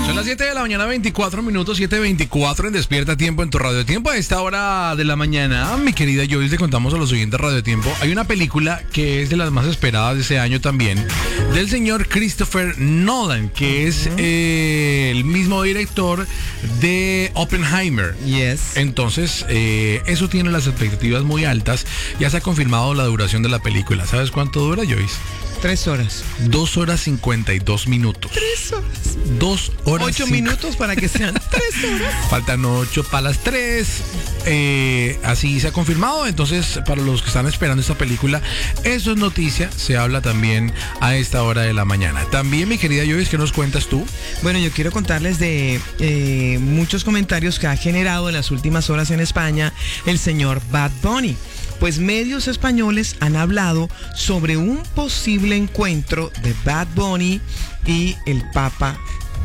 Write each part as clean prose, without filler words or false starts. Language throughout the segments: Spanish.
Son las 7 de la mañana, 24 minutos, 7:24 en Despierta Tiempo en tu Radio Tiempo. A esta hora de la mañana, mi querida Joyce, le contamos a los oyentes Radio Tiempo. Hay una película que es de las más esperadas de ese año también, del señor Christopher Nolan, que es el mismo director de Oppenheimer. Yes. Entonces, eso tiene las expectativas muy altas. Ya se ha confirmado la duración de la película. ¿Sabes cuánto dura, Joyce? 3 horas. 2 horas 52 minutos. 3 horas. 2 horas. 8 minutos para que sean 3 horas. Faltan 8 para las 3. Así se ha confirmado. Entonces, para los que están esperando esta película, eso es noticia. Se habla también a esta hora de la mañana. También, mi querida Joyce, ¿qué nos cuentas tú? Bueno, yo quiero contarles de muchos comentarios que ha generado en las últimas horas en España el señor Bad Bunny. Pues medios españoles han hablado sobre un posible encuentro de Bad Bunny y el Papa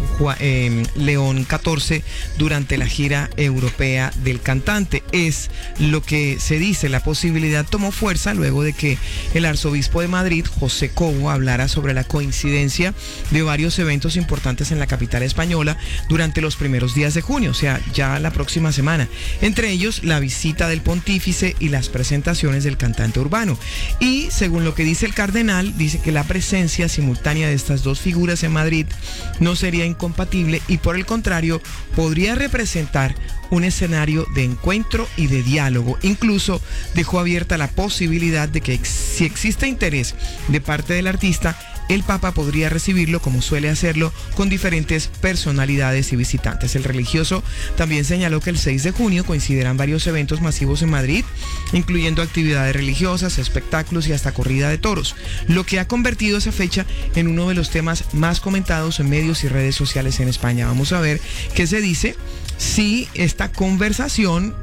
León XIV durante la gira europea del cantante. Es lo que se dice. La posibilidad tomó fuerza luego de que el arzobispo de Madrid, José Cobo, hablara sobre la coincidencia de varios eventos importantes en la capital española durante los primeros días de junio, o sea, ya la próxima semana. Entre ellos, la visita del pontífice y las presentaciones del cantante urbano. Y según lo que dice el cardenal, dice que la presencia simultánea de estas dos figuras en Madrid no sería incompatible y por el contrario podría representar un escenario de encuentro y de diálogo. Incluso dejó abierta la posibilidad de que si existe interés de parte del artista, el Papa podría recibirlo como suele hacerlo con diferentes personalidades y visitantes. El religioso también señaló que el 6 de junio coincidirán varios eventos masivos en Madrid, incluyendo actividades religiosas, espectáculos y hasta corrida de toros, lo que ha convertido esa fecha en uno de los temas más comentados en medios y redes sociales en España. Vamos a ver qué se dice, si esta conversación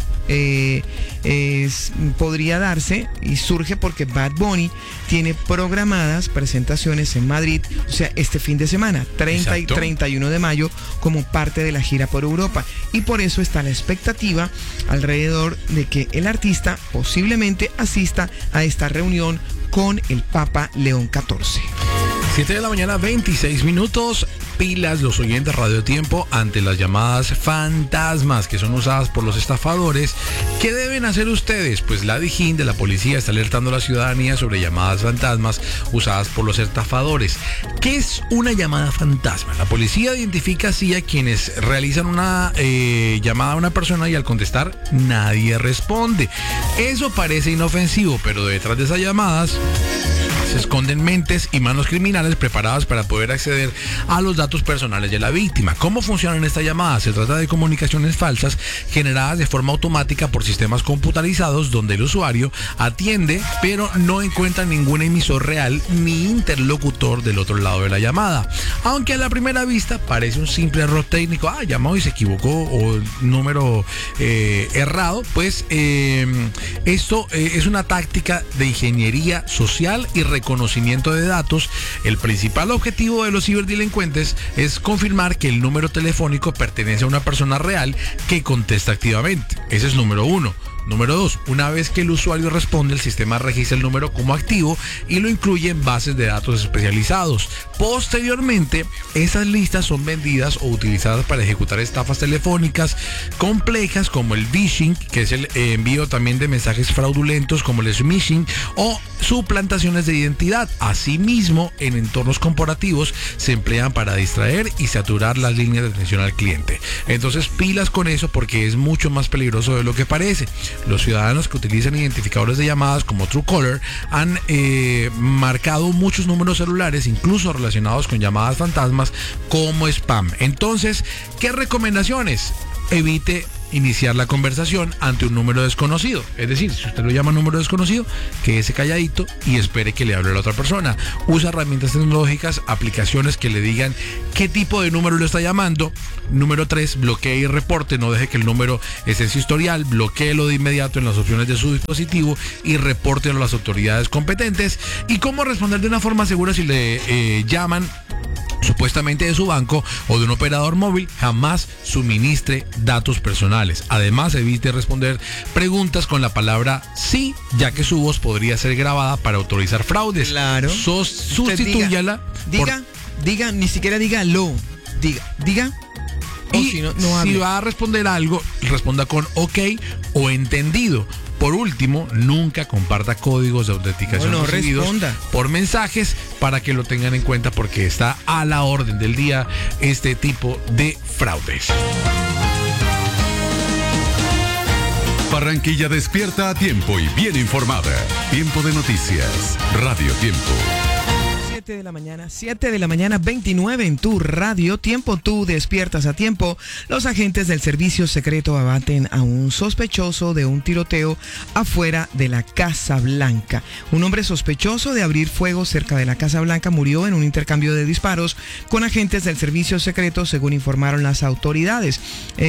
podría darse y surge porque Bad Bunny tiene programadas presentaciones en Madrid, o sea, este fin de semana, 30 y 31 de mayo, como parte de la gira por Europa. Y por eso está la expectativa alrededor de que el artista posiblemente asista a esta reunión con el Papa León XIV. 7 de la mañana, 26 minutos. Pilas los oyentes Radio Tiempo ante las llamadas fantasmas que son usadas por los estafadores. ¿Qué deben hacer ustedes? Pues la DIJÍN de la policía está alertando a la ciudadanía sobre llamadas fantasmas usadas por los estafadores. ¿Qué es una llamada fantasma? La policía identifica así a quienes realizan una llamada a una persona y al contestar nadie responde. Eso parece inofensivo, pero detrás de esas llamadas se esconden mentes y manos criminales preparadas para poder acceder a los datos personales de la víctima. ¿Cómo funcionan estas llamadas? Se trata de comunicaciones falsas generadas de forma automática por sistemas computarizados donde el usuario atiende pero no encuentra ningún emisor real ni interlocutor del otro lado de la llamada. Aunque a la primera vista parece un simple error técnico, llamó y se equivocó o número errado, pues esto es una táctica de ingeniería social y reconocimiento de datos. El principal objetivo de los ciberdelincuentes es confirmar que el número telefónico pertenece a una persona real que contesta activamente. Ese es número 1. Número 2, una vez que el usuario responde, el sistema registra el número como activo y lo incluye en bases de datos especializados. Posteriormente, esas listas son vendidas o utilizadas para ejecutar estafas telefónicas complejas como el phishing, que es el envío también de mensajes fraudulentos como el smishing o suplantaciones de identidad. Asimismo, en entornos corporativos se emplean para distraer y saturar las líneas de atención al cliente. Entonces, pilas con eso porque es mucho más peligroso de lo que parece. Los ciudadanos que utilizan identificadores de llamadas como Truecaller han marcado muchos números celulares, incluso relacionados con llamadas fantasmas, como spam. Entonces, ¿qué recomendaciones? Evite iniciar la conversación ante un número desconocido. Es decir, si usted lo llama número desconocido, quédese calladito y espere que le hable a la otra persona. Usa herramientas tecnológicas, aplicaciones que le digan qué tipo de número lo está llamando. Número 3, bloquee y reporte. No deje que el número esté en su historial. Bloquéelo de inmediato en las opciones de su dispositivo y repórtelo a las autoridades competentes. Y cómo responder de una forma segura si le llaman supuestamente de su banco o de un operador móvil. Jamás suministre datos personales. Además, evite responder preguntas con la palabra sí, ya que su voz podría ser grabada para autorizar fraudes. Claro. Sustitúyala. Diga, ni siquiera diga lo. Diga Y si no si hable. va a responder algo, responda con ok o entendido. Por último, nunca comparta códigos de autenticación No recibidos responda. por mensajes para que lo tengan en cuenta porque está a la orden del día este tipo de fraudes. Barranquilla despierta a tiempo y bien informada. Tiempo de noticias. Radio Tiempo. 7 de la mañana 29 en tu radio tiempo, tú despiertas a tiempo. Los agentes del servicio secreto abaten a un sospechoso de un tiroteo afuera de la Casa Blanca. Un hombre sospechoso de abrir fuego cerca de la Casa Blanca murió en un intercambio de disparos con agentes del servicio secreto, según informaron las autoridades.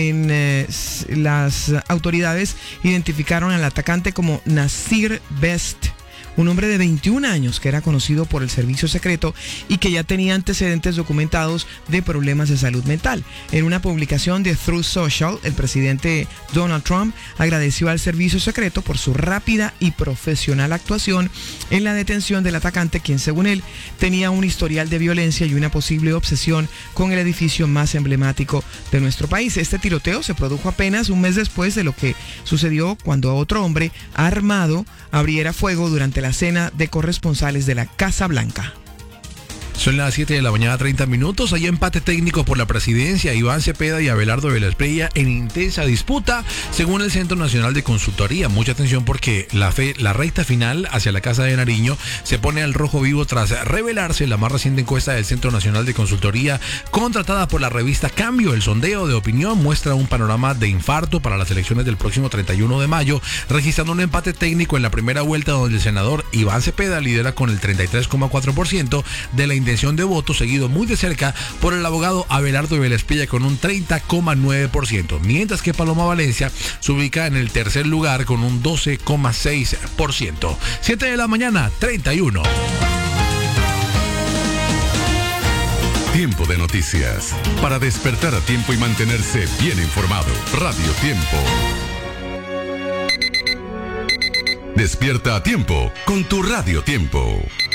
Las autoridades identificaron al atacante como Nasir Best, un hombre de 21 años que era conocido por el servicio secreto y que ya tenía antecedentes documentados de problemas de salud mental. En una publicación de Truth Social, el presidente Donald Trump agradeció al servicio secreto por su rápida y profesional actuación en la detención del atacante, quien según él tenía un historial de violencia y una posible obsesión con el edificio más emblemático de nuestro país. Este tiroteo se produjo apenas un mes después de lo que sucedió cuando otro hombre armado abriera fuego durante la cena de corresponsales de la Casa Blanca. Son las 7 de la mañana 30 minutos. Hay empate técnico por la presidencia. Iván Cepeda y Abelardo Velasprilla en intensa disputa, según el Centro Nacional de Consultoría. Mucha atención porque la recta final hacia la Casa de Nariño se pone al rojo vivo tras revelarse la más reciente encuesta del Centro Nacional de Consultoría, contratada por la revista Cambio. El sondeo de opinión muestra un panorama de infarto para las elecciones del próximo 31 de mayo, registrando un empate técnico en la primera vuelta, donde el senador Iván Cepeda lidera con el 33,4% de la intención de voto, seguido muy de cerca por el abogado Abelardo Velasprilla con un 30,9%, mientras que Paloma Valencia se ubica en el tercer lugar con un 12,6%. 7 de la mañana, 31. Tiempo de noticias. Para despertar a tiempo y mantenerse bien informado. Radio Tiempo. Despierta a tiempo con tu Radio Tiempo.